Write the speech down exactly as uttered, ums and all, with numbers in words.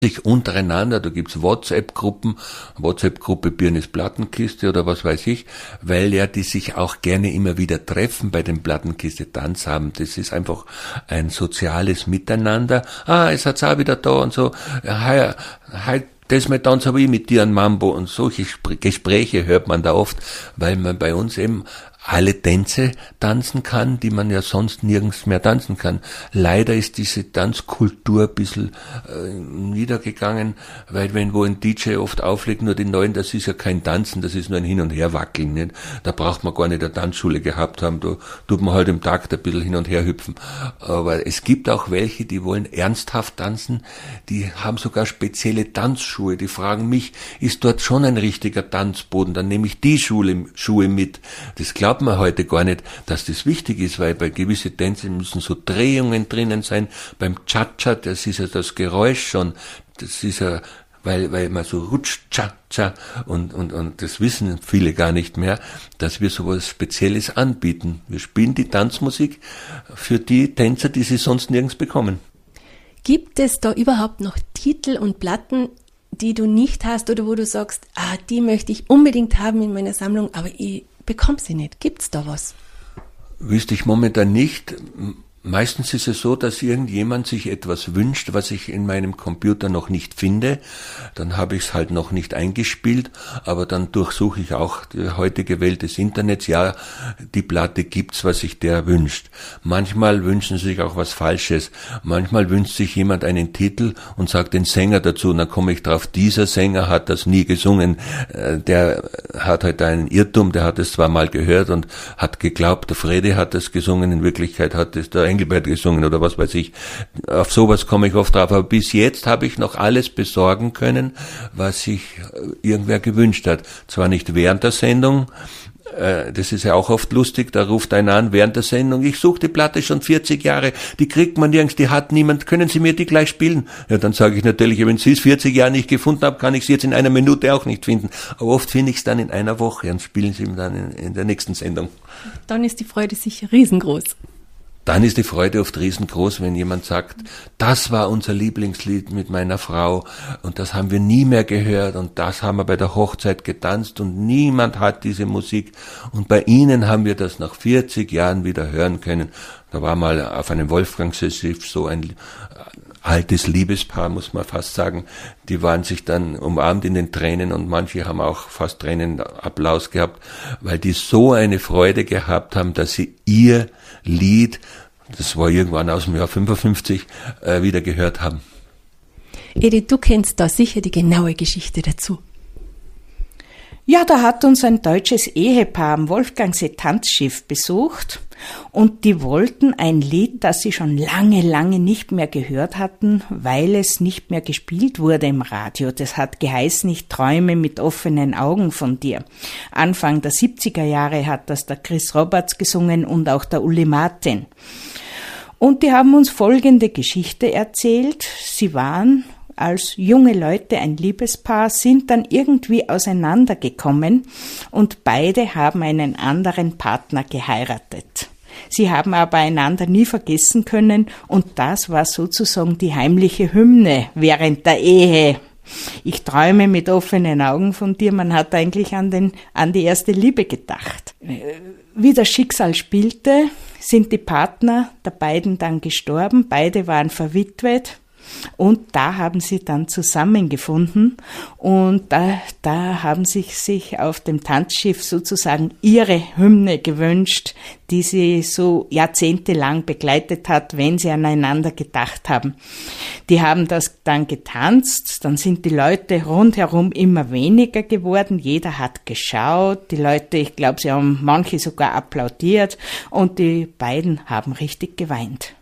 sich untereinander, da gibt's WhatsApp-Gruppen, WhatsApp-Gruppe Birnes Plattenkiste oder was weiß ich, weil ja die sich auch gerne immer wieder treffen bei den Plattenkiste-Tanz haben. Das ist einfach ein soziales Miteinander. Ah, es hat's auch wieder da und so. Hei, hei, das mal Tanz habe ich mit dir ein Mambo und solche Gespräche hört man da oft, weil man bei uns eben alle Tänze tanzen kann, die man ja sonst nirgends mehr tanzen kann. Leider ist diese Tanzkultur ein bisschen äh, niedergegangen, weil wenn wo ein D J oft auflegt, nur die Neuen, das ist ja kein Tanzen, das ist nur ein Hin- und Herwackeln. Nicht? Da braucht man gar nicht eine Tanzschule gehabt haben, da tut man halt im Takt ein bisschen hin und her hüpfen. Aber es gibt auch welche, die wollen ernsthaft tanzen, die haben sogar spezielle Tanzschuhe, die fragen mich, ist dort schon ein richtiger Tanzboden, dann nehme ich die Schule, Schuhe mit. Das glaubt man heute gar nicht, dass das wichtig ist, weil bei gewissen Tänzen müssen so Drehungen drinnen sein. Beim Cha-Cha, das ist ja das Geräusch schon, das ist ja, weil, weil man so rutscht, Cha-Cha, und, und, und das wissen viele gar nicht mehr, dass wir sowas Spezielles anbieten. Wir spielen die Tanzmusik für die Tänzer, die sie sonst nirgends bekommen. Gibt es da überhaupt noch Titel und Platten, die du nicht hast oder wo du sagst, ah, die möchte ich unbedingt haben in meiner Sammlung, aber ich bekomme sie nicht? Gibt's da was? Wüsste ich momentan nicht. Meistens ist es so, dass irgendjemand sich etwas wünscht, was ich in meinem Computer noch nicht finde. Dann habe ich es halt noch nicht eingespielt, aber dann durchsuche ich auch die heutige Welt des Internets. Ja, die Platte gibt's, was sich der wünscht. Manchmal wünschen sie sich auch was Falsches. Manchmal wünscht sich jemand einen Titel und sagt den Sänger dazu. Und dann komme ich drauf, dieser Sänger hat das nie gesungen. Der hat halt einen Irrtum, der hat es zwar mal gehört und hat geglaubt, der Frede hat das gesungen. In Wirklichkeit hat es der Engelbert gesungen oder was weiß ich. Auf sowas komme ich oft drauf. Aber bis jetzt habe ich noch alles besorgen können, was sich irgendwer gewünscht hat. Zwar nicht während der Sendung, äh, das ist ja auch oft lustig, da ruft einer an während der Sendung, ich suche die Platte schon vierzig Jahre, die kriegt man nirgends, die hat niemand, können Sie mir die gleich spielen? Ja, dann sage ich natürlich, wenn Sie es vierzig Jahre nicht gefunden haben, kann ich sie jetzt in einer Minute auch nicht finden. Aber oft finde ich es dann in einer Woche und spielen Sie dann in, in der nächsten Sendung. Dann ist die Freude sicher riesengroß. Dann ist die Freude oft riesengroß, wenn jemand sagt, das war unser Lieblingslied mit meiner Frau und das haben wir nie mehr gehört und das haben wir bei der Hochzeit getanzt und niemand hat diese Musik und bei Ihnen haben wir das nach vierzig Jahren wieder hören können. Da war mal auf einem Wolfgang-Sessiv so ein altes Liebespaar, muss man fast sagen. Die waren sich dann umarmt in den Tränen und manche haben auch fast Tränenapplaus gehabt, weil die so eine Freude gehabt haben, dass sie ihr Lied, das war irgendwann aus dem Jahr fünfundfünfzig, äh, wieder gehört haben. Edith, du kennst da sicher die genaue Geschichte dazu. Ja, da hat uns ein deutsches Ehepaar am Wolfgangsee Tanzschiff besucht und die wollten ein Lied, das sie schon lange, lange nicht mehr gehört hatten, weil es nicht mehr gespielt wurde im Radio. Das hat geheißen, ich träume mit offenen Augen von dir. Anfang der siebziger Jahre hat das der Chris Roberts gesungen und auch der Uli Martin. Und die haben uns folgende Geschichte erzählt. Sie waren als junge Leute ein Liebespaar, sind dann irgendwie auseinandergekommen und beide haben einen anderen Partner geheiratet. Sie haben aber einander nie vergessen können und das war sozusagen die heimliche Hymne während der Ehe. Ich träume mit offenen Augen von dir. Man hat eigentlich an, den, an die erste Liebe gedacht. Wie das Schicksal spielte, sind die Partner der beiden dann gestorben. Beide waren verwitwet. Und da haben sie dann zusammengefunden und da, da haben sie sich auf dem Tanzschiff sozusagen ihre Hymne gewünscht, die sie so jahrzehntelang begleitet hat, wenn sie aneinander gedacht haben. Die haben das dann getanzt, dann sind die Leute rundherum immer weniger geworden, jeder hat geschaut, die Leute, ich glaube, sie haben manche sogar applaudiert und die beiden haben richtig geweint.